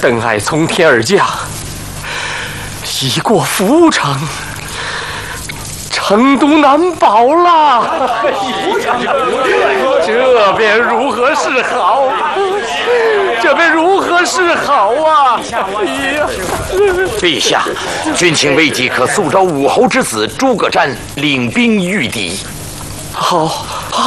邓艾从天而降，已过涪城，成都难保了。这便如何是好？这便如何是好啊！ 陛下，军情危急，可速召武侯之子诸葛瞻领兵御敌。 好。